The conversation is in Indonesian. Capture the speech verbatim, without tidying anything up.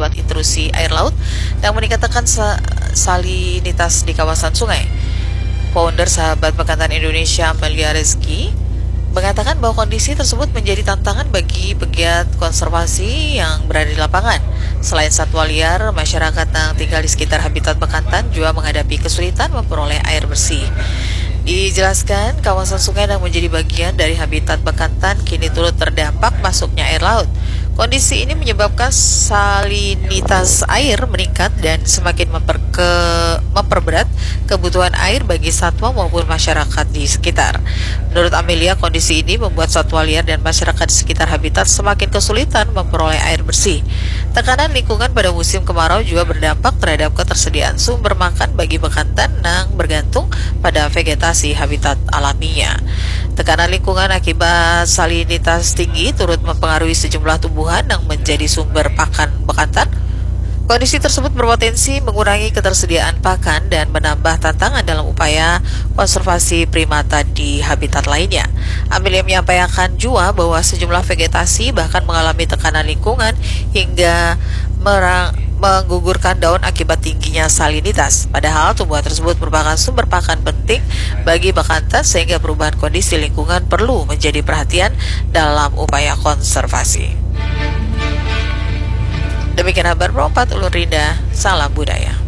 mempercepat intrusi air laut dan meningkatkan salinitas di kawasan sungai. Founder Sahabat Bekantan Indonesia Amelia Rezeki mengatakan bahwa kondisi tersebut menjadi tantangan bagi pegiat konservasi yang berada di lapangan. Selain satwa liar, masyarakat yang tinggal di sekitar habitat bekantan juga menghadapi kesulitan memperoleh air bersih. Dijelaskan, kawasan sungai yang menjadi bagian dari habitat bekantan kini turut terdampak masuknya air laut. Kondisi ini menyebabkan salinitas air meningkat dan semakin memperke, memperberat kebutuhan air bagi satwa maupun masyarakat di sekitar. Menurut Amelia, kondisi ini membuat satwa liar dan masyarakat di sekitar habitat semakin kesulitan memperoleh air bersih. Tekanan lingkungan pada musim kemarau juga berdampak terhadap ketersediaan sumber makan bagi bekantan yang bergantung pada vegetasi habitat alaminya. Tekanan lingkungan akibat salinitas tinggi turut mempengaruhi sejumlah tumbuhan yang menjadi sumber pakan bekantan. Kondisi tersebut berpotensi mengurangi ketersediaan pakan dan menambah tantangan dalam upaya konservasi primata di habitat lainnya. Amelia menyampaikan juga bahwa sejumlah vegetasi bahkan mengalami tekanan lingkungan hingga merang menggugurkan daun akibat tingginya salinitas. Padahal tumbuhan tersebut merupakan sumber pakan penting bagi bekantan sehingga perubahan kondisi lingkungan perlu menjadi perhatian dalam upaya konservasi. Demikian kabar Pro empat Ulun Rinda, salam budaya.